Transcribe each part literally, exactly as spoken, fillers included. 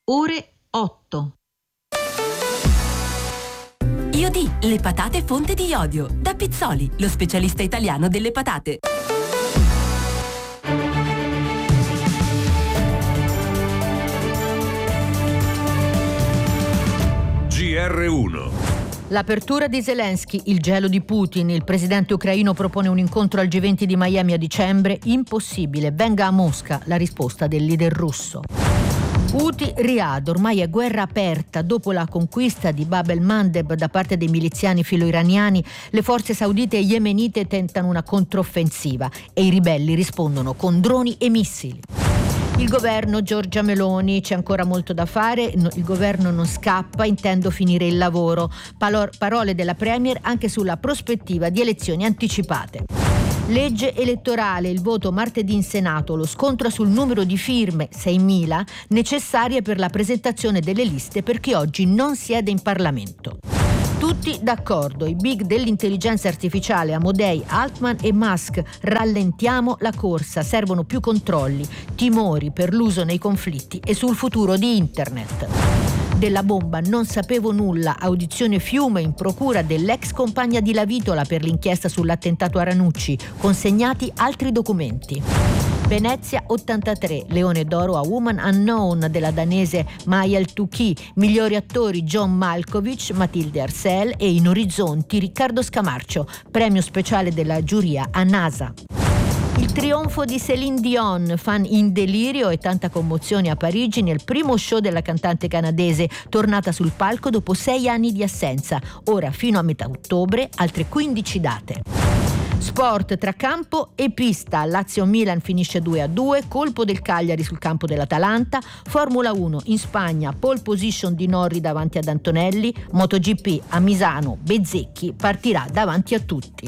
ore otto. Iodi, le patate fonte di iodio. Da Pizzoli, lo specialista italiano delle patate. G R uno. L'apertura di Zelensky, il gelo di Putin, il presidente ucraino propone un incontro al G venti di Miami a dicembre, impossibile, venga a Mosca, la risposta del leader russo. Houthi, Riyadh, ormai è guerra aperta. Dopo la conquista di Bab el-Mandeb da parte dei miliziani filo-iraniani, le forze saudite e yemenite tentano una controffensiva e i ribelli rispondono con droni e missili. Il governo Giorgia Meloni, c'è ancora molto da fare, il governo non scappa, intendo finire il lavoro. Parole della Premier anche sulla prospettiva di elezioni anticipate. Legge elettorale, il voto martedì in Senato, lo scontro sul numero di firme, seimila, necessarie per la presentazione delle liste per chi oggi non siede in Parlamento. Tutti d'accordo, i big dell'intelligenza artificiale Amodei, Altman e Musk, rallentiamo la corsa, servono più controlli, timori per l'uso nei conflitti e sul futuro di Internet. Della bomba non sapevo nulla, audizione Fiume in procura dell'ex compagna di Lavitola per l'inchiesta sull'attentato a Ranucci, consegnati altri documenti. Venezia ottantatré, Leone d'Oro a Woman Unknown della danese Maya El-Touki, migliori attori John Malkovich, Matilde Arsel e In Orizzonti Riccardo Scamarcio, premio speciale della giuria a NASA. Il trionfo di Céline Dion, fan in delirio e tanta commozione a Parigi nel primo show della cantante canadese, tornata sul palco dopo sei anni di assenza, ora fino a metà ottobre altre quindici date. Sport tra campo e pista, Lazio-Milan finisce due a due, colpo del Cagliari sul campo dell'Atalanta, Formula uno in Spagna, pole position di Norri davanti ad Antonelli, MotoGP a Misano, Bezzecchi partirà davanti a tutti.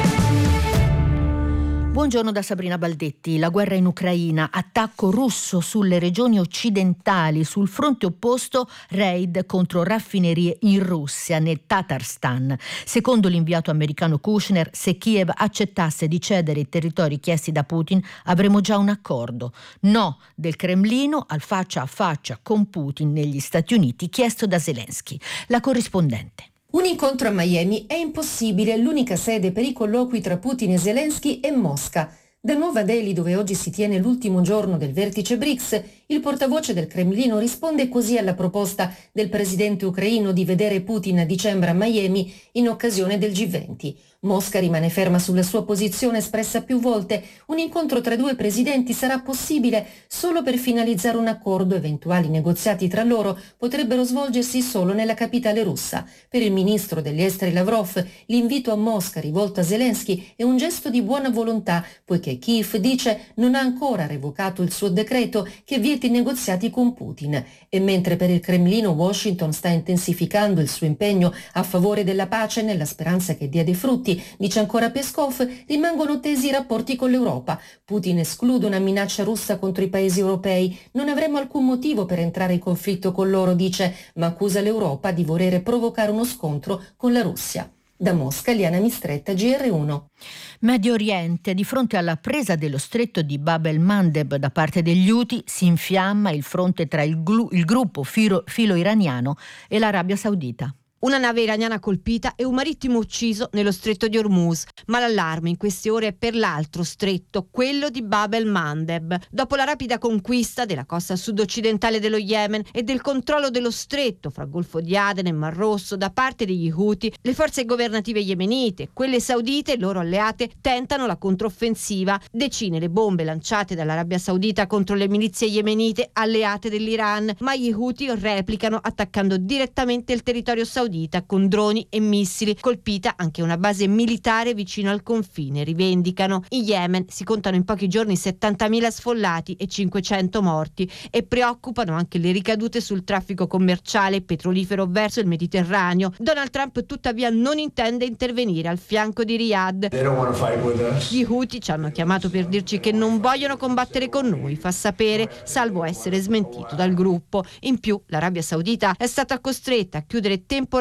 Buongiorno da Sabrina Baldetti. La guerra in Ucraina, attacco russo sulle regioni occidentali, sul fronte opposto raid contro raffinerie in Russia, nel Tatarstan. Secondo l'inviato americano Kushner, se Kiev accettasse di cedere i territori chiesti da Putin, avremo già un accordo. No del Cremlino al faccia a faccia con Putin negli Stati Uniti, chiesto da Zelensky. La corrispondente. Un incontro a Miami è impossibile, l'unica sede per i colloqui tra Putin e Zelensky è Mosca. Da Nuova Delhi, dove oggi si tiene l'ultimo giorno del vertice BRICS, il portavoce del Cremlino risponde così alla proposta del presidente ucraino di vedere Putin a dicembre a Miami in occasione del G venti. Mosca rimane ferma sulla sua posizione espressa più volte. Un incontro tra due presidenti sarà possibile solo per finalizzare un accordo. Eventuali negoziati tra loro potrebbero svolgersi solo nella capitale russa. Per il ministro degli esteri Lavrov, l'invito a Mosca rivolto a Zelensky è un gesto di buona volontà, poiché Kiev, dice, non ha ancora revocato il suo decreto che vieta i negoziati con Putin. E mentre per il Cremlino Washington sta intensificando il suo impegno a favore della pace nella speranza che dia dei frutti, dice ancora Peskov, rimangono tesi i rapporti con l'Europa. Putin esclude una minaccia russa contro i paesi europei. Non avremo alcun motivo per entrare in conflitto con loro, dice, ma accusa l'Europa di volere provocare uno scontro con la Russia. Da Mosca, Liana Mistretta, G R uno. Medio Oriente, di fronte alla presa dello stretto di Bab el-Mandeb da parte degli Houthi, si infiamma il fronte tra il, glu- il gruppo filo, filo-iraniano e l'Arabia Saudita. Una nave iraniana colpita e un marittimo ucciso nello stretto di Hormuz, ma l'allarme in queste ore è per l'altro stretto, quello di Bab el-Mandeb. Dopo la rapida conquista della costa sud-occidentale dello Yemen e del controllo dello stretto fra Golfo di Aden e Mar Rosso da parte degli Houthi, le forze governative yemenite, quelle saudite e loro alleate tentano la controffensiva. Decine le bombe lanciate dall'Arabia Saudita contro le milizie yemenite alleate dell'Iran, ma gli Houthi replicano attaccando direttamente il territorio saudita con droni e missili. Colpita anche una base militare vicino al confine, rivendicano. In Yemen si contano in pochi giorni settantamila sfollati e cinquecento morti e preoccupano anche le ricadute sul traffico commerciale petrolifero verso il Mediterraneo. Donald Trump tuttavia non intende intervenire al fianco di Riyadh. Gli Houthi ci hanno chiamato per dirci che non vogliono combattere con noi, fa sapere, salvo essere smentito dal gruppo. In più l'Arabia Saudita è stata costretta a chiudere temporaneamente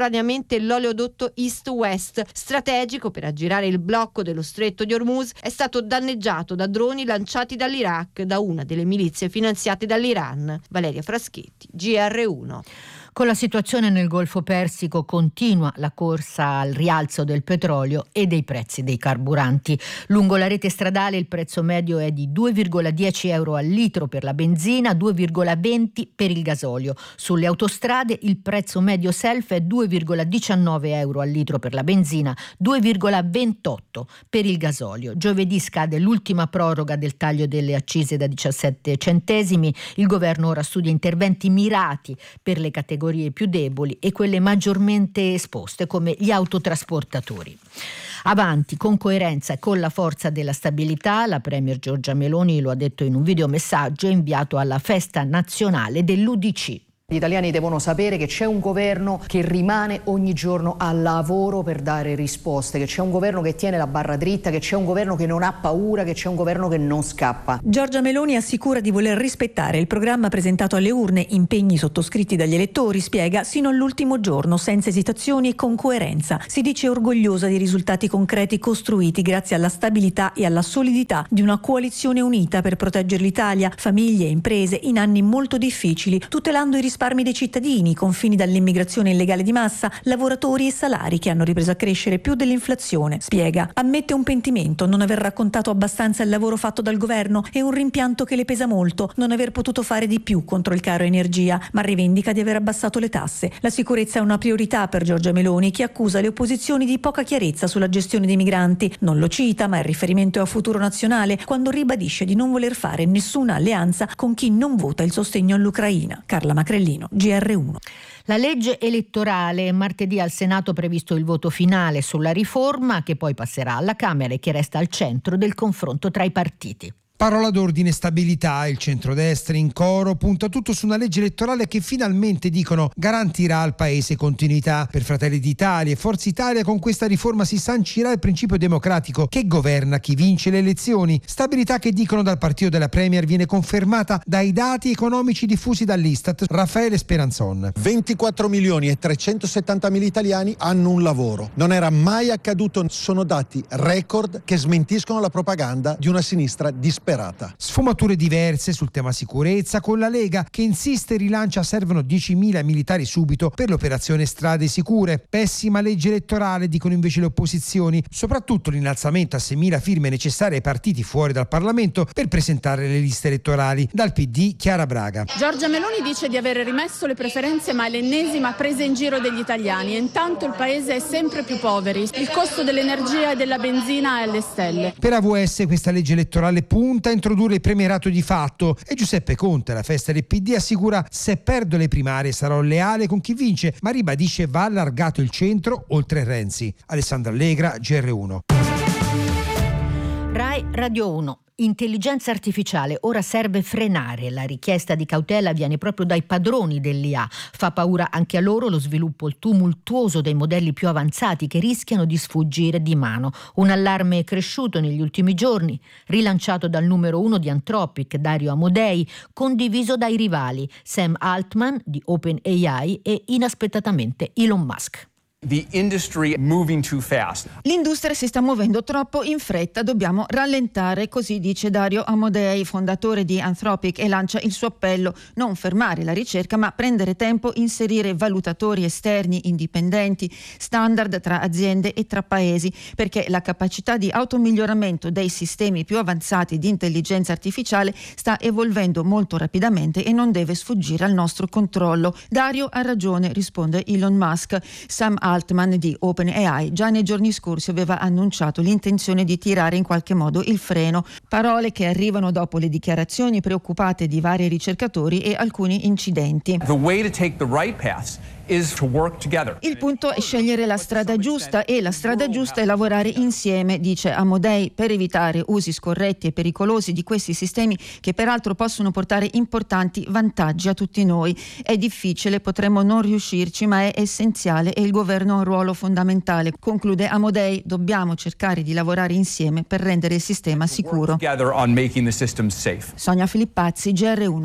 temporaneamente l'oleodotto East-West, strategico per aggirare il blocco dello stretto di Hormuz, è stato danneggiato da droni lanciati dall'Iraq da una delle milizie finanziate dall'Iran. Valeria Fraschetti, G R uno. Con la situazione nel Golfo Persico continua la corsa al rialzo del petrolio e dei prezzi dei carburanti. Lungo la rete stradale il prezzo medio è di due virgola dieci euro al litro per la benzina, due virgola venti per il gasolio. Sulle autostrade il prezzo medio self è due virgola diciannove euro al litro per la benzina, due virgola ventotto per il gasolio. Giovedì scade l'ultima proroga del taglio delle accise da diciassette centesimi. Il governo ora studia interventi mirati per le categorie più deboli e quelle maggiormente esposte come gli autotrasportatori. Avanti con coerenza e con la forza della stabilità, la premier Giorgia Meloni lo ha detto in un videomessaggio inviato alla festa nazionale dell'U D C. Gli italiani devono sapere che c'è un governo che rimane ogni giorno al lavoro per dare risposte, che c'è un governo che tiene la barra dritta, che c'è un governo che non ha paura, che c'è un governo che non scappa. Giorgia Meloni assicura di voler rispettare il programma presentato alle urne, impegni sottoscritti dagli elettori, spiega, sino all'ultimo giorno, senza esitazioni e con coerenza. Si dice orgogliosa dei risultati concreti costruiti grazie alla stabilità e alla solidità di una coalizione unita per proteggere l'Italia, famiglie e imprese in anni molto difficili, tutelando i risparmi dei cittadini, i confini dall'immigrazione illegale di massa, lavoratori e salari che hanno ripreso a crescere più dell'inflazione. Spiega, ammette un pentimento, non aver raccontato abbastanza il lavoro fatto dal governo e un rimpianto che le pesa molto, non aver potuto fare di più contro il caro energia, ma rivendica di aver abbassato le tasse. La sicurezza è una priorità per Giorgia Meloni, che accusa le opposizioni di poca chiarezza sulla gestione dei migranti. Non lo cita, ma il riferimento è a Futuro Nazionale, quando ribadisce di non voler fare nessuna alleanza con chi non vota il sostegno all'Ucraina. Carla Macrellini, G R uno. La legge elettorale, martedì al Senato previsto il voto finale sulla riforma che poi passerà alla Camera e che resta al centro del confronto tra i partiti. Parola d'ordine stabilità, il centrodestra in coro punta tutto su una legge elettorale che finalmente, dicono, garantirà al paese continuità. Per Fratelli d'Italia e Forza Italia con questa riforma si sancirà il principio democratico che governa chi vince le elezioni. Stabilità che, dicono, dal partito della Premier viene confermata dai dati economici diffusi dall'Istat. Raffaele Speranzon. ventiquattro milioni e trecentosettantamila italiani hanno un lavoro. Non era mai accaduto, sono dati record che smentiscono la propaganda di una sinistra disperata. Sfumature diverse sul tema sicurezza, con la Lega che insiste e rilancia servono diecimila militari subito per l'operazione Strade Sicure. Pessima legge elettorale, dicono invece le opposizioni, soprattutto l'innalzamento a seimila firme necessarie ai partiti fuori dal Parlamento per presentare le liste elettorali. Dal P D Chiara Braga. Giorgia Meloni dice di aver rimesso le preferenze, ma è l'ennesima presa in giro degli italiani e intanto il paese è sempre più poveri. Il costo dell'energia e della benzina è alle stelle. Per A V S questa legge elettorale punta a introdurre il premierato di fatto e Giuseppe Conte, alla festa del P D, assicura: se perdo le primarie sarò leale con chi vince, ma ribadisce va allargato il centro oltre Renzi. Alessandra Allegra, G R uno. Rai Radio uno. Intelligenza artificiale, ora serve frenare. La richiesta di cautela viene proprio dai padroni dell'I A. Fa paura anche a loro lo sviluppo tumultuoso dei modelli più avanzati che rischiano di sfuggire di mano. Un allarme cresciuto negli ultimi giorni, rilanciato dal numero uno di Anthropic, Dario Amodei, condiviso dai rivali Sam Altman di OpenAI e inaspettatamente Elon Musk. The industry moving too fast. L'industria si sta muovendo troppo in fretta, dobbiamo rallentare, così dice Dario Amodei, fondatore di Anthropic, e lancia il suo appello: non fermare la ricerca ma prendere tempo, inserire valutatori esterni indipendenti, standard tra aziende e tra paesi, perché la capacità di automiglioramento dei sistemi più avanzati di intelligenza artificiale sta evolvendo molto rapidamente e non deve sfuggire al nostro controllo. Dario ha ragione, risponde Elon Musk. Sam Altman di OpenAI già nei giorni scorsi aveva annunciato l'intenzione di tirare in qualche modo il freno, parole che arrivano dopo le dichiarazioni preoccupate di vari ricercatori e alcuni incidenti. The way to take the right paths is to work together. Il punto è scegliere la strada giusta e la strada giusta è lavorare insieme, dice Amodei, per evitare usi scorretti e pericolosi di questi sistemi che peraltro possono portare importanti vantaggi a tutti noi. È difficile, potremmo non riuscirci, ma è essenziale e il governo ha un ruolo fondamentale. Conclude Amodei, dobbiamo cercare di lavorare insieme per rendere il sistema sicuro. On making the system safe. Sonia Filippazzi, G R uno.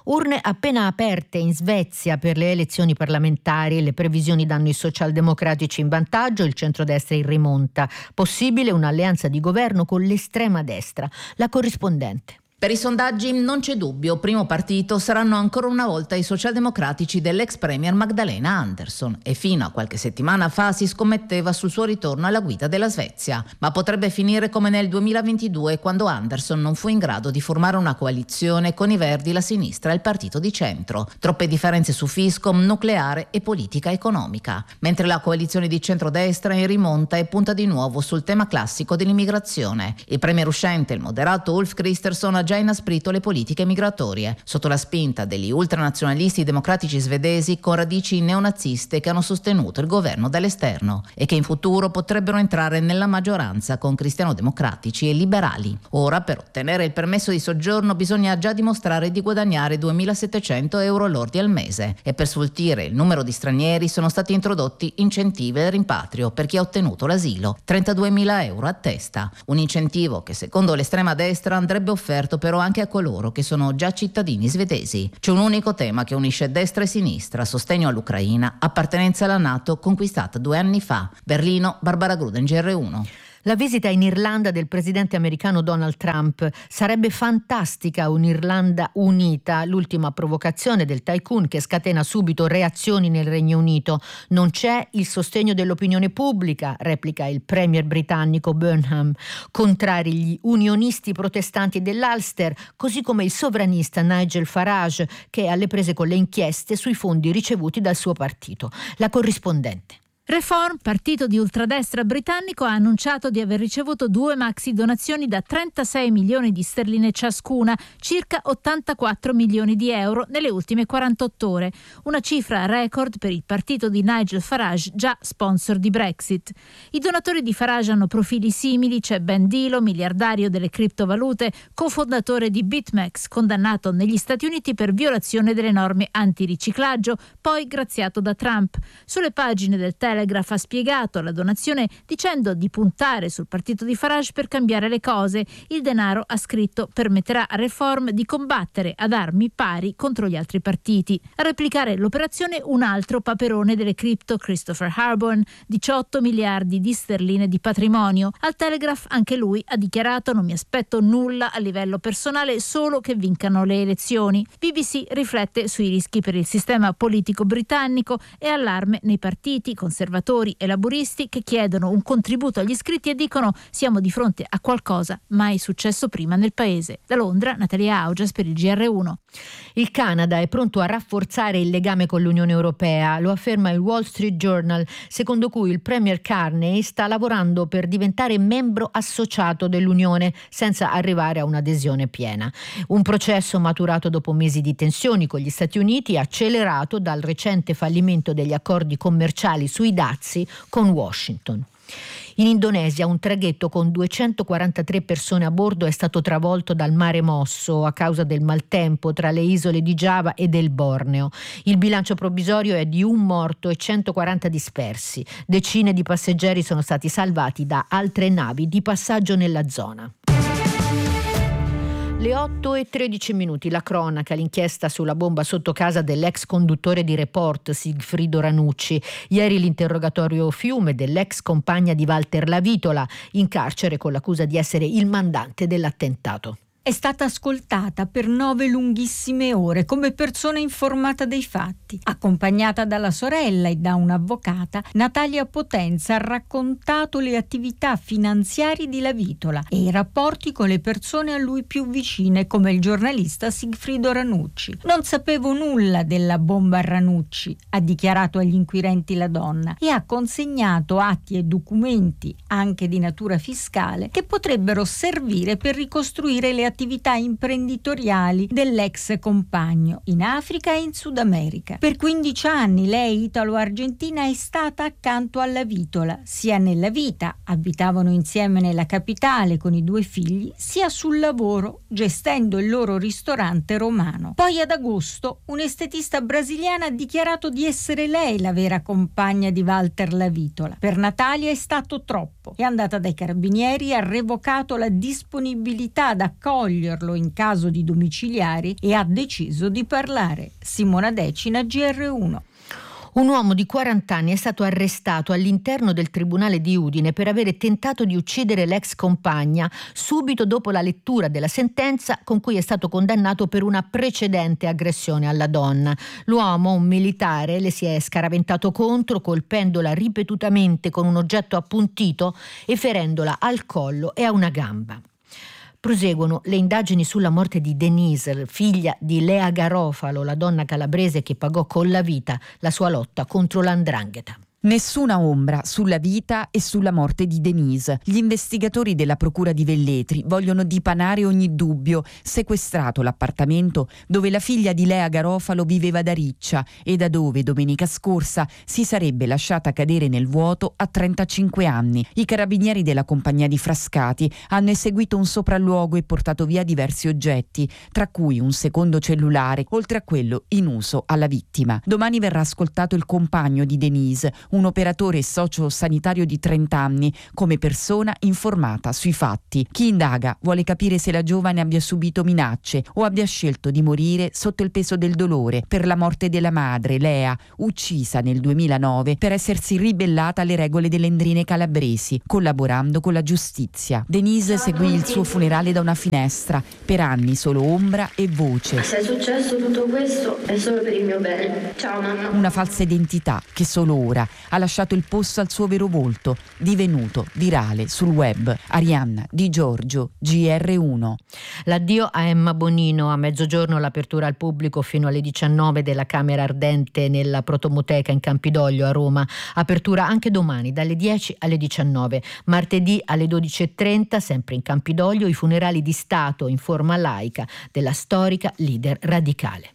Urne appena aperte in Svezia per le elezioni parlamentari. Le previsioni danno i socialdemocratici in vantaggio, il centrodestra in rimonta. Possibile un'alleanza di governo con l'estrema destra. La corrispondente. Per i sondaggi non c'è dubbio, primo partito saranno ancora una volta i socialdemocratici dell'ex premier Magdalena Andersson e fino a qualche settimana fa si scommetteva sul suo ritorno alla guida della Svezia, ma potrebbe finire come nel duemilaventidue quando Andersson non fu in grado di formare una coalizione con i Verdi, la sinistra e il partito di centro. Troppe differenze su fisco, nucleare e politica economica, mentre la coalizione di centrodestra in rimonta e punta di nuovo sul tema classico dell'immigrazione. Il premier uscente, il moderato Ulf Kristersson, ha già inasprito le politiche migratorie, sotto la spinta degli ultranazionalisti democratici svedesi con radici neonaziste che hanno sostenuto il governo dall'esterno e che in futuro potrebbero entrare nella maggioranza con cristiano-democratici e liberali. Ora, per ottenere il permesso di soggiorno bisogna già dimostrare di guadagnare duemilasettecento euro lordi al mese e per sfoltire il numero di stranieri sono stati introdotti incentivi al rimpatrio per chi ha ottenuto l'asilo, trentaduemila euro a testa, un incentivo che secondo l'estrema destra andrebbe offerto però anche a coloro che sono già cittadini svedesi. C'è un unico tema che unisce destra e sinistra: sostegno all'Ucraina, appartenenza alla NATO conquistata due anni fa. Berlino, Barbara Gruden, G R uno. La visita in Irlanda del presidente americano Donald Trump. Sarebbe fantastica un'Irlanda unita, l'ultima provocazione del tycoon che scatena subito reazioni nel Regno Unito. Non c'è il sostegno dell'opinione pubblica, replica il premier britannico Burnham. Contrari gli unionisti protestanti dell'Ulster, così come il sovranista Nigel Farage, che è alle prese con le inchieste sui fondi ricevuti dal suo partito. La corrispondente. Reform, partito di ultradestra britannico, ha annunciato di aver ricevuto due maxi donazioni da trentasei milioni di sterline ciascuna, circa ottantaquattro milioni di euro nelle ultime quarantotto ore, una cifra record per il partito di Nigel Farage, già sponsor di Brexit. I donatori di Farage hanno profili simili, c'è Ben Dilo, miliardario delle criptovalute, cofondatore di BitMEX, condannato negli Stati Uniti per violazione delle norme antiriciclaggio, poi graziato da Trump. Sulle pagine del Telegraph ha spiegato la donazione dicendo di puntare sul partito di Farage per cambiare le cose. Il denaro, ha scritto, permetterà a Reform di combattere ad armi pari contro gli altri partiti. A replicare l'operazione un altro paperone delle cripto, Christopher Harborn, diciotto miliardi di sterline di patrimonio. Al Telegraph anche lui ha dichiarato: non mi aspetto nulla a livello personale, solo che vincano le elezioni. B B C riflette sui rischi per il sistema politico britannico e allarme nei partiti conservatori e laburisti che chiedono un contributo agli iscritti e dicono: siamo di fronte a qualcosa mai successo prima nel paese. Da Londra, Natalia Augias per il G R uno. Il Canada è pronto a rafforzare il legame con l'Unione Europea, lo afferma il Wall Street Journal, secondo cui il premier Carney sta lavorando per diventare membro associato dell'Unione senza arrivare a un'adesione piena. Un processo maturato dopo mesi di tensioni con gli Stati Uniti, accelerato dal recente fallimento degli accordi commerciali sui dazi con Washington. In Indonesia un traghetto con duecentoquarantatré persone a bordo è stato travolto dal mare mosso a causa del maltempo tra le isole di Giava e del Borneo. Il bilancio provvisorio è di un morto e centoquaranta dispersi. Decine di passeggeri sono stati salvati da altre navi di passaggio nella zona. Le otto e tredici minuti, la cronaca, l'inchiesta sulla bomba sotto casa dell'ex conduttore di Report Sigfrido Ranucci. Ieri l'interrogatorio fiume dell'ex compagna di Walter Lavitola, in carcere con l'accusa di essere il mandante dell'attentato. È stata ascoltata per nove lunghissime ore come persona informata dei fatti. Accompagnata dalla sorella e da un'avvocata, Natalia Potenza ha raccontato le attività finanziarie di Lavitola e i rapporti con le persone a lui più vicine, come il giornalista Sigfrido Ranucci. Non sapevo nulla della bomba a Ranucci, ha dichiarato agli inquirenti la donna, e ha consegnato atti e documenti, anche di natura fiscale, che potrebbero servire per ricostruire le attività imprenditoriali dell'ex compagno in Africa e in Sud America. Per quindici anni lei, italo-argentina, è stata accanto alla Lavitola, sia nella vita, abitavano insieme nella capitale con i due figli, sia sul lavoro, gestendo il loro ristorante romano. Poi ad agosto un estetista brasiliana ha dichiarato di essere lei la vera compagna di Walter Lavitola. Per Natalia è stato troppo. È andata dai carabinieri e ha revocato la disponibilitad accordi accoglierlo in caso di domiciliari e ha deciso di parlare. Simona Decina, G R uno. Un uomo di quaranta anni è stato arrestato all'interno del tribunale di Udine per avere tentato di uccidere l'ex compagna subito dopo la lettura della sentenza con cui è stato condannato per una precedente aggressione alla donna. L'uomo, un militare, le si è scaraventato contro colpendola ripetutamente con un oggetto appuntito e ferendola al collo e a una gamba. Proseguono le indagini sulla morte di Denise, figlia di Lea Garofalo, la donna calabrese che pagò con la vita la sua lotta contro l'andrangheta. Nessuna ombra sulla vita e sulla morte di Denise. Gli investigatori della Procura di Velletri vogliono dipanare ogni dubbio. Sequestrato l'appartamento dove la figlia di Lea Garofalo viveva da riccia e da dove domenica scorsa si sarebbe lasciata cadere nel vuoto a trentacinque anni. I carabinieri della compagnia di Frascati hanno eseguito un sopralluogo e portato via diversi oggetti, tra cui un secondo cellulare, oltre a quello in uso alla vittima. Domani verrà ascoltato il compagno di Denise, un operatore socio-sanitario di trenta anni, come persona informata sui fatti. Chi indaga vuole capire se la giovane abbia subito minacce o abbia scelto di morire sotto il peso del dolore per la morte della madre, Lea, uccisa nel duemilanove per essersi ribellata alle regole delle endrine calabresi, collaborando con la giustizia. Denise seguì il suo funerale da una finestra, per anni solo ombra e voce. Se è successo tutto questo è solo per il mio bene. Ciao mamma. Una falsa identità che solo ora ha lasciato il posto al suo vero volto, divenuto virale sul web. Arianna Di Giorgio, G R uno. L'addio a Emma Bonino. A mezzogiorno l'apertura al pubblico fino alle diciannove della Camera Ardente nella Protomoteca in Campidoglio a Roma. Apertura anche domani dalle dieci alle diciannove. Martedì alle dodici e trenta, sempre in Campidoglio, i funerali di Stato in forma laica della storica leader radicale.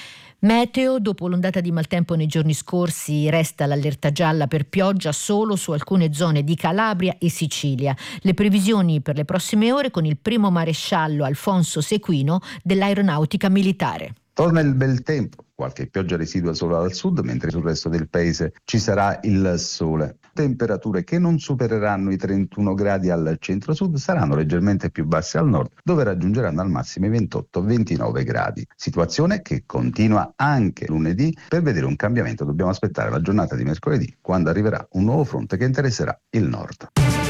Meteo, dopo l'ondata di maltempo nei giorni scorsi resta l'allerta gialla per pioggia solo su alcune zone di Calabria e Sicilia. Le previsioni per le prossime ore con il primo maresciallo Alfonso Sequino dell'Aeronautica Militare. Torna il bel tempo, qualche pioggia residua solo al sud, mentre sul resto del paese ci sarà il sole. Temperature che non supereranno i trentuno gradi al centro-sud, saranno leggermente più basse al nord, dove raggiungeranno al massimo i ventotto ventinove gradi. Situazione che continua anche lunedì. Per vedere un cambiamento dobbiamo aspettare la giornata di mercoledì, quando arriverà un nuovo fronte che interesserà il nord.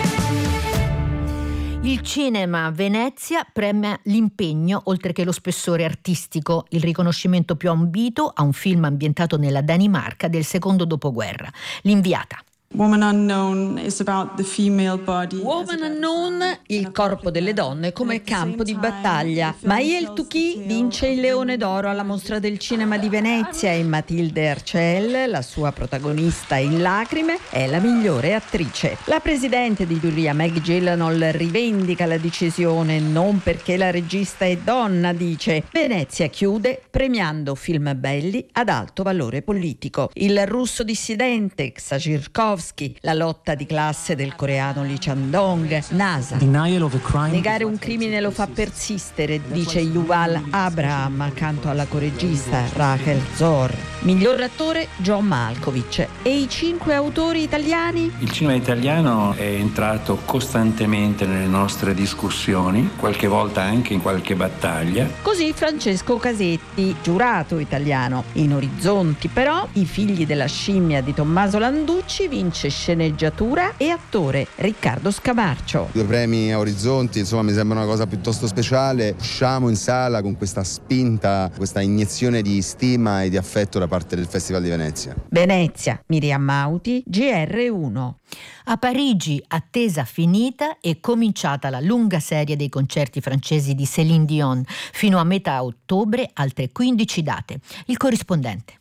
Il cinema a Venezia premia l'impegno oltre che lo spessore artistico, il riconoscimento più ambito a un film ambientato nella Danimarca del secondo dopoguerra. L'inviata. Woman Unknown is about the female body. Woman Unknown, il corpo delle donne come campo di battaglia. Maëlle Touky vince il Leone d'Oro alla Mostra del Cinema di Venezia e Matilde Arcel, la sua protagonista in lacrime, è la migliore attrice. La presidente di giuria Meg Gyllenhaal rivendica la decisione non perché la regista è donna, dice. Venezia chiude premiando film belli ad alto valore politico. Il russo dissidente Xhajirkovsky, la lotta di classe del coreano Lee Chandong, NASA. Negare un crimine lo fa persistere, dice Yuval Abraham accanto alla coregista Rachel Zohr. Miglior attore John Malkovich. E i cinque autori italiani? Il cinema italiano è entrato costantemente nelle nostre discussioni, qualche volta anche in qualche battaglia. Così Francesco Casetti, giurato italiano. In Orizzonti però I figli della scimmia di Tommaso Landucci vince sceneggiatura e attore Riccardo Scamarcio. Due premi a Orizzonti, insomma, mi sembra una cosa piuttosto speciale. Usciamo in sala con questa spinta, questa iniezione di stima e di affetto da parte del Festival di Venezia. Venezia, Miriam Mauti, G R uno. A Parigi, attesa finita, è cominciata la lunga serie dei concerti francesi di Céline Dion. Fino a metà ottobre, altre quindici date. Il corrispondente.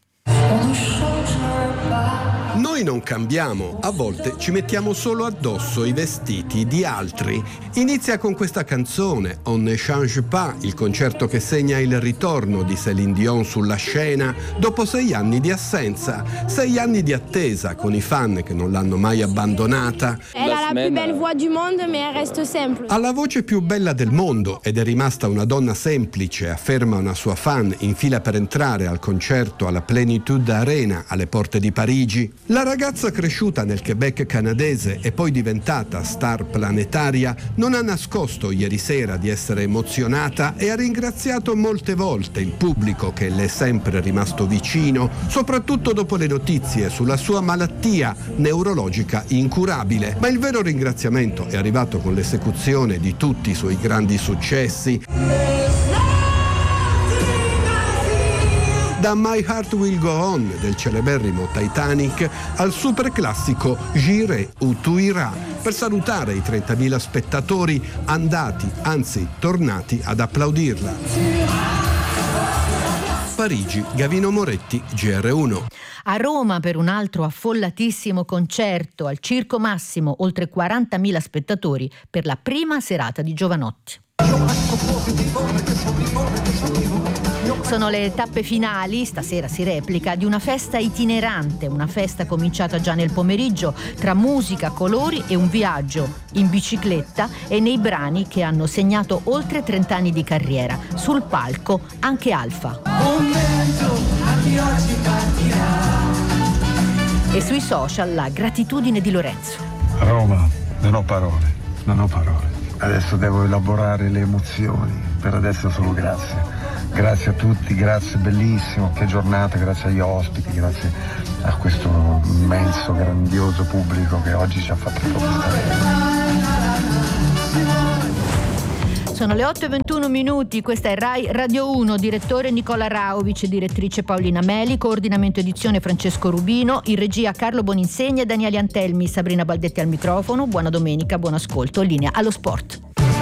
Noi non cambiamo, a volte ci mettiamo solo addosso i vestiti di altri. Inizia con questa canzone, On ne change pas, il concerto che segna il ritorno di Céline Dion sulla scena dopo sei anni di assenza, sei anni di attesa con i fan che non l'hanno mai abbandonata. Elle a la più belle voix du monde, mais elle reste simple. Ha la voce più bella del mondo ed è rimasta una donna semplice, afferma una sua fan in fila per entrare al concerto alla Plénitude Arena alle porte di Parigi. La ragazza cresciuta nel Quebec canadese e poi diventata star planetaria non ha nascosto ieri sera di essere emozionata e ha ringraziato molte volte il pubblico che le è sempre rimasto vicino, soprattutto dopo le notizie sulla sua malattia neurologica incurabile. Ma il vero ringraziamento è arrivato con l'esecuzione di tutti i suoi grandi successi. Da My Heart Will Go On del celeberrimo Titanic al super classico J'irai où tu iras, per salutare i trentamila spettatori andati, anzi tornati ad applaudirla. Parigi, Gavino Moretti, G R uno. A Roma per un altro affollatissimo concerto al Circo Massimo, oltre quarantamila spettatori per la prima serata di Giovanotti. Sono le tappe finali, stasera si replica, di una festa itinerante, una festa cominciata già nel pomeriggio, tra musica, colori e un viaggio in bicicletta e nei brani che hanno segnato oltre trenta anni di carriera. Sul palco anche Alfa. E sui social la gratitudine di Lorenzo. A Roma non ho parole, non ho parole. Adesso devo elaborare le emozioni, per adesso solo grazie. Grazie a tutti, grazie, bellissimo, che giornata, grazie agli ospiti, grazie a questo immenso, grandioso pubblico che oggi ci ha fatto proprio stare. Sono le otto e ventuno minuti, questa è Rai Radio uno, direttore Nicola Rauvic, direttrice Paolina Meli, coordinamento edizione Francesco Rubino, in regia Carlo Boninsegna e Daniele Antelmi, Sabrina Baldetti al microfono. Buona domenica, buon ascolto, linea allo sport.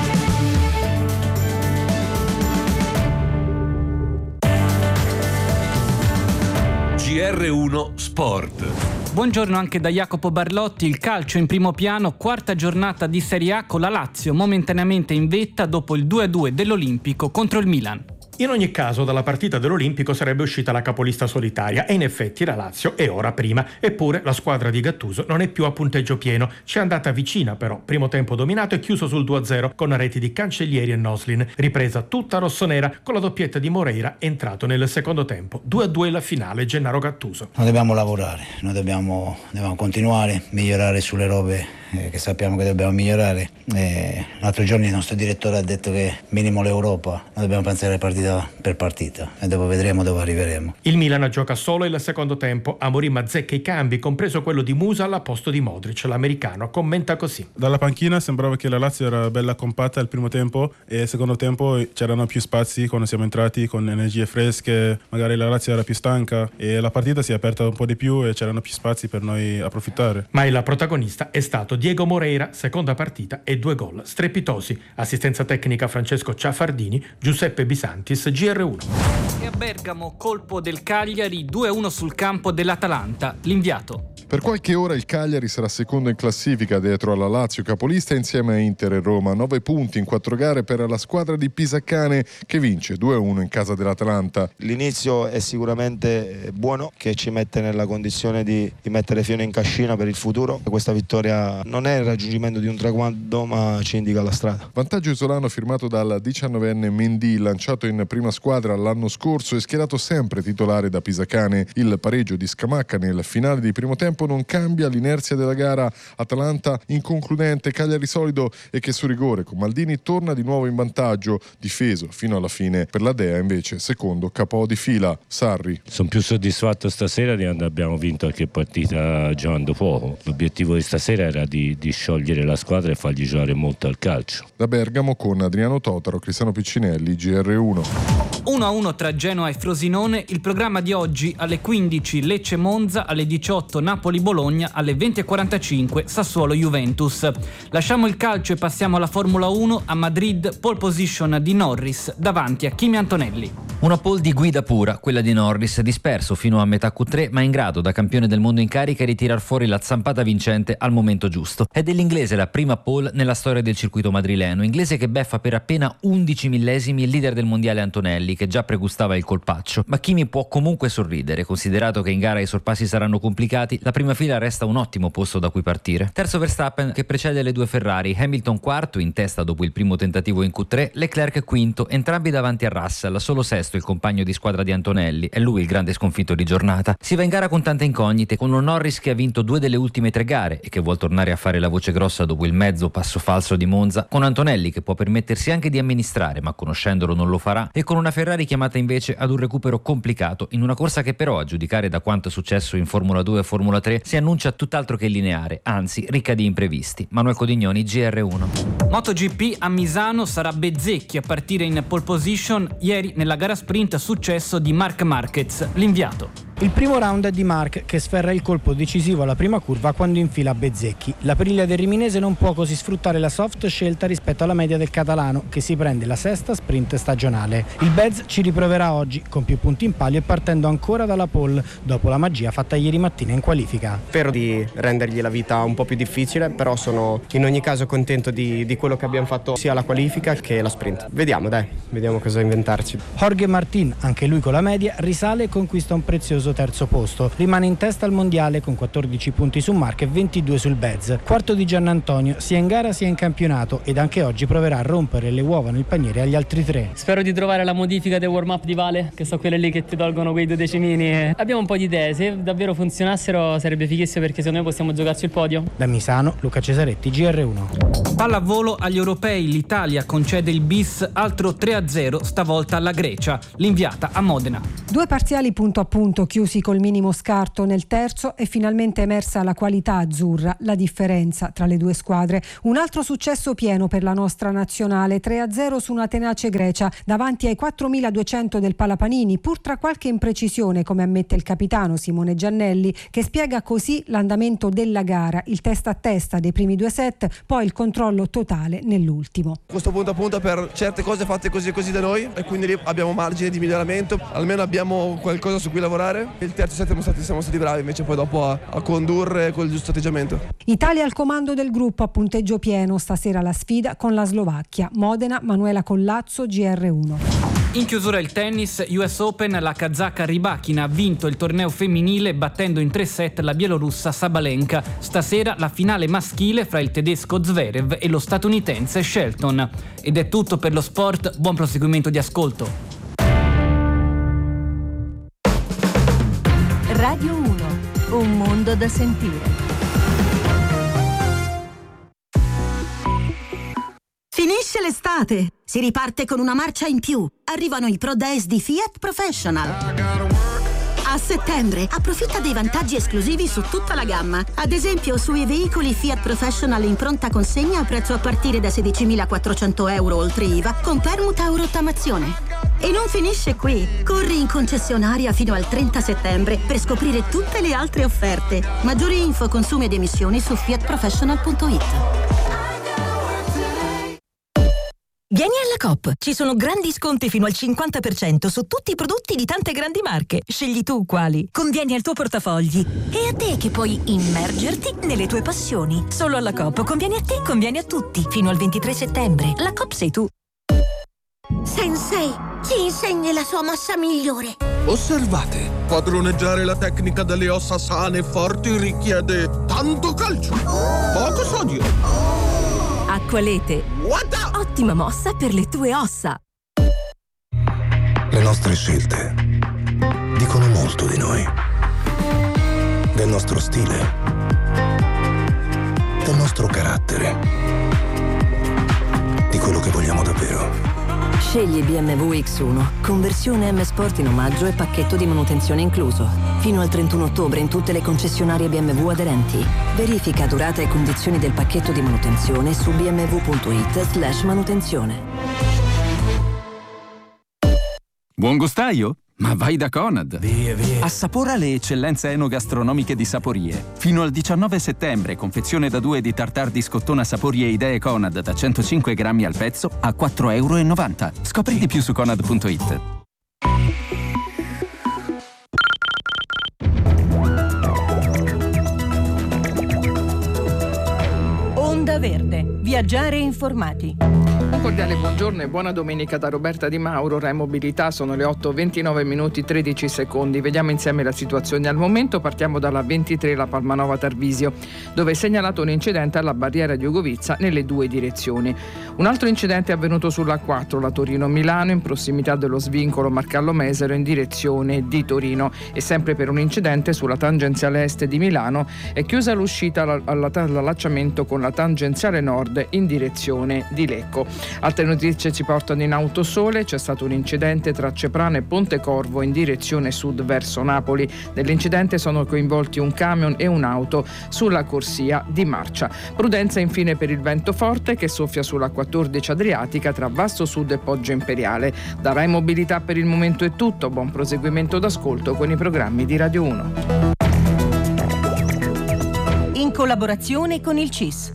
G R uno Sport. Buongiorno anche da Jacopo Barlotti. Il calcio in primo piano, quarta giornata di Serie A con la Lazio momentaneamente in vetta dopo il due a due dell'Olimpico contro il Milan. In ogni caso dalla partita dell'Olimpico sarebbe uscita la capolista solitaria e in effetti la Lazio è ora prima, eppure la squadra di Gattuso non è più a punteggio pieno, ci è andata vicina però, primo tempo dominato e chiuso sul due a zero con reti di Cancellieri e Noslin, ripresa tutta rossonera con la doppietta di Moreira entrato nel secondo tempo, due a due la finale Gennaro Gattuso. Noi dobbiamo lavorare, noi dobbiamo, dobbiamo continuare, migliorare sulle robe eh, che sappiamo che dobbiamo migliorare. Eh, l'altro giorno il nostro direttore ha detto che minimo l'Europa, noi dobbiamo pensare partita per partita e dopo vedremo dove arriveremo. Il Milan gioca solo il secondo tempo, Amorim azzecca i cambi, compreso quello di Musal al posto di Modric. L'americano commenta così: dalla panchina sembrava che la Lazio era bella compatta al primo tempo e al secondo tempo c'erano più spazi quando siamo entrati con energie fresche, magari la Lazio era più stanca e la partita si è aperta un po' di più e c'erano più spazi per noi approfittare. Ma il protagonista è stato Diego Moreira, seconda partita e due gol strepitosi. Assistenza tecnica Francesco Ciaffardini, Giuseppe Bisantis, G R uno. E a Bergamo colpo del Cagliari, due a uno sul campo dell'Atalanta. L'inviato. Per qualche ora il Cagliari sarà secondo in classifica dietro alla Lazio capolista insieme a Inter e Roma. Nove punti in quattro gare per la squadra di Pisacane che vince due a uno in casa dell'Atalanta. L'inizio è sicuramente buono, che ci mette nella condizione di, di mettere fieno in cascina per il futuro. Questa vittoria non è il raggiungimento di un traguardo ma ci indica la strada. Vantaggio isolano firmato dal diciannovenne Mendy, lanciato in prima squadra l'anno scorso e schierato sempre titolare da Pisacane. Il pareggio di Scamacca nel finale di primo tempo non cambia l'inerzia della gara. Atalanta inconcludente, Cagliari solido e che su rigore con Maldini torna di nuovo in vantaggio, difeso fino alla fine. Per la Dea invece secondo capo di fila. Sarri. Sono più soddisfatto stasera di quando abbiamo vinto qualche partita giocando poco. L'obiettivo di stasera era di, di sciogliere la squadra e fargli giocare molto al calcio. Da Bergamo con Adriano Totaro, Cristiano Piccinelli, G R uno. uno a uno tra Genoa e Frosinone. Il programma di oggi: alle quindici Lecce Monza, alle diciotto Napoli Bologna, alle venti e quarantacinque Sassuolo Juventus. Lasciamo il calcio e passiamo alla Formula uno. A Madrid pole position di Norris davanti a Kimi Antonelli. Una pole di guida pura, quella di Norris, disperso fino a metà Q tre ma in grado da campione del mondo in carica di tirar fuori la zampata vincente al momento giusto. È dell'inglese la prima pole nella storia del circuito madrileno, inglese che beffa per appena undici millesimi il leader del mondiale Antonelli, Antonelli che già pregustava il colpaccio, ma Kimi può comunque sorridere, considerato che in gara i sorpassi saranno complicati, la prima fila resta un ottimo posto da cui partire. Terzo Verstappen che precede le due Ferrari, Hamilton quarto in testa dopo il primo tentativo in Q tre, Leclerc quinto, entrambi davanti a Russell, solo sesto il compagno di squadra di Antonelli, è lui il grande sconfitto di giornata. Si va in gara con tante incognite, con un Norris che ha vinto due delle ultime tre gare e che vuol tornare a fare la voce grossa dopo il mezzo passo falso di Monza, con Antonelli che può permettersi anche di amministrare ma conoscendolo non lo farà, e con una Ferrari chiamata invece ad un recupero complicato in una corsa che però, a giudicare da quanto è successo in Formula due e Formula tre, si annuncia tutt'altro che lineare, anzi ricca di imprevisti. Manuel Codignoni, G R uno. MotoGP a Misano sarà Bezzecchi a partire in pole position ieri nella gara sprint successo di Marc Marquez, l'inviato. Il primo round è di Marc che sferra il colpo decisivo alla prima curva quando infila Bezzecchi. La Aprilia del Riminese non può così sfruttare la soft scelta rispetto alla media del catalano che si prende la sesta sprint stagionale. Il Bez ci riproverà oggi con più punti in palio e partendo ancora dalla pole dopo la magia fatta ieri mattina in qualifica. Spero di rendergli la vita un po' più difficile, però sono in ogni caso contento di, di quello che abbiamo fatto sia la qualifica che la sprint. Vediamo dai, vediamo cosa inventarci. Jorge Martin, anche lui con la media, risale e conquista un prezioso terzo posto. Rimane in testa al mondiale con quattordici punti su Marc e ventidue sul Bez. Quarto di Giannantonio sia in gara sia in campionato ed anche oggi proverà a rompere le uova nel paniere agli altri tre. Spero di trovare la modifica del warm up di Vale, che sono quelle lì che ti tolgono quei due decimini. Abbiamo un po' di idee, se davvero funzionassero sarebbe fighissimo perché secondo me possiamo giocarci il podio. Da Misano, Luca Cesaretti, G R uno. Pallavolo agli europei, l'Italia concede il bis, altro tre a zero stavolta alla Grecia, l'inviata a Modena. Due parziali punto a punto chiusi col minimo scarto nel terzo è finalmente emersa la qualità azzurra, la differenza tra le due squadre. Un altro successo pieno per la nostra nazionale, tre a zero su una tenace Grecia davanti ai quattromiladuecento del Palapanini, pur tra qualche imprecisione, come ammette il capitano Simone Giannelli, che spiega così l'andamento della gara, il testa a testa dei primi due set, poi il controllo totale nell'ultimo. Questo punto a punto per certe cose fatte così e così da noi e quindi lì abbiamo margine di miglioramento, almeno abbiamo qualcosa su cui lavorare. Il terzo set siamo stati, siamo stati bravi invece poi dopo a, a condurre col giusto atteggiamento. Italia al comando del gruppo a punteggio pieno, stasera la sfida con la Slovacchia. Modena, Manuela Collazzo, G R uno. In chiusura il tennis, U S Open, la kazaka Rybakina ha vinto il torneo femminile battendo in tre set la bielorussa Sabalenka. Stasera la finale maschile fra il tedesco Zverev e lo statunitense Shelton. Ed è tutto per lo sport, buon proseguimento di ascolto. Radio uno, un mondo da sentire. Finisce l'estate, si riparte con una marcia in più. Arrivano i Pro Days di Fiat Professional. A settembre approfitta dei vantaggi esclusivi su tutta la gamma. Ad esempio sui veicoli Fiat Professional in pronta consegna a prezzo a partire da sedicimilaquattrocento euro oltre I V A con permuta o rottamazione. E non finisce qui. Corri in concessionaria fino al trenta settembre per scoprire tutte le altre offerte. Maggiori info, consumi ed emissioni su fiat professional punto it. Vieni alla Coop, ci sono grandi sconti fino al cinquanta per cento su tutti i prodotti di tante grandi marche. Scegli tu quali. Convieni al tuo portafogli. E a te che puoi immergerti nelle tue passioni. Solo alla Coop conviene a te, conviene a tutti. Fino al ventitré settembre. La Coop sei tu. Sensei, ci insegni la sua mossa migliore. Osservate, padroneggiare la tecnica delle ossa sane e forti richiede tanto calcio, poco sodio. Acqualete. Ottima mossa per le tue ossa. Le nostre scelte dicono molto di noi. Del nostro stile. Del nostro carattere. Di quello che vogliamo davvero. Scegli B M W X uno, conversione M Sport in omaggio e pacchetto di manutenzione incluso. Fino al trentuno ottobre in tutte le concessionarie B M W aderenti. Verifica durata e condizioni del pacchetto di manutenzione su b m w punto it slash manutenzione. Buon gustaio? Ma vai da Conad! Via, via. Assapora le eccellenze enogastronomiche di Saporie. Fino al diciannove settembre, confezione da due di tartar di scottona Saporie Idee Conad da centocinque grammi al pezzo a quattro euro e novanta. Scopri di più su conad punto it. Onda Verde, via Viaggiare informati. Un cordiale buongiorno e buona domenica da Roberta Di Mauro. Rai Mobilità, sono le otto e ventinove minuti tredici secondi. Vediamo insieme la situazione al momento. Partiamo dalla ventitré, la Palmanova Tarvisio, dove è segnalato un incidente alla barriera di Ugovizza nelle due direzioni. Un altro incidente è avvenuto sulla quattro, la Torino-Milano, in prossimità dello svincolo Marcallo-Mesero in direzione di Torino. E sempre per un incidente sulla tangenziale est di Milano è chiusa l'uscita all'allacciamento con la tangenziale nord in direzione di Lecco. Altre notizie ci portano in Autosole. C'è stato un incidente tra Ceprano e Pontecorvo in direzione sud verso Napoli. Nell'incidente sono coinvolti un camion e un'auto sulla corsia di marcia. Prudenza infine per il vento forte che soffia sulla quattordici Adriatica tra Vasto Sud e Poggio Imperiale. Da Rai Mobilità per il momento è tutto. Buon proseguimento d'ascolto con i programmi di Radio uno. In collaborazione con il C I S.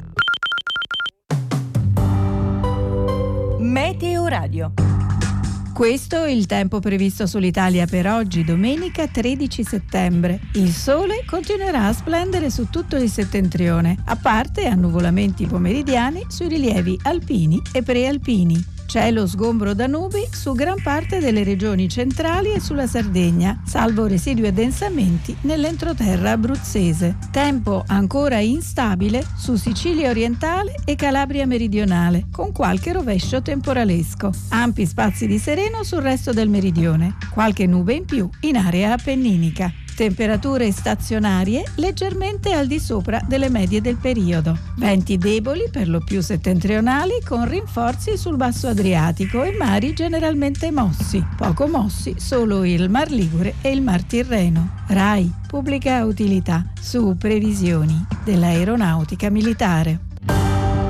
Meteo Radio. Questo è il tempo previsto sull'Italia per oggi, domenica tredici settembre. Il sole continuerà a splendere su tutto il settentrione, a parte annuvolamenti pomeridiani sui rilievi alpini e prealpini. Cielo sgombro da nubi su gran parte delle regioni centrali e sulla Sardegna, salvo residui addensamenti nell'entroterra abruzzese. Tempo ancora instabile su Sicilia orientale e Calabria meridionale, con qualche rovescio temporalesco. Ampi spazi di sereno sul resto del meridione, qualche nube in più in area appenninica. Temperature stazionarie leggermente al di sopra delle medie del periodo. Venti deboli per lo più settentrionali con rinforzi sul basso Adriatico e mari generalmente mossi. Poco mossi solo il Mar Ligure e il Mar Tirreno. Rai, pubblica utilità su previsioni dell'aeronautica militare.